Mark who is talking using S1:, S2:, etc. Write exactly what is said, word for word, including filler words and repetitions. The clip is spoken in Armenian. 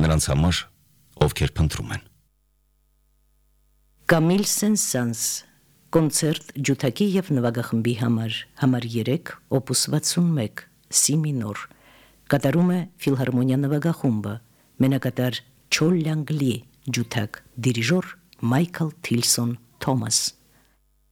S1: նրանց համար, ովքեր փնտրում են։
S2: Կամիլ Սեն-Սանս կոնցերտ ջութակի և նվագախմբի համար համար երեք օպուս վաթսունմեկ սի մինոր կատարում է ֆիլհարմոնիա նվագախումբը մենակատար Չոլ Լանգլի ջութակ դիրիժոր Մայքլ Թիլսոն Թոմաս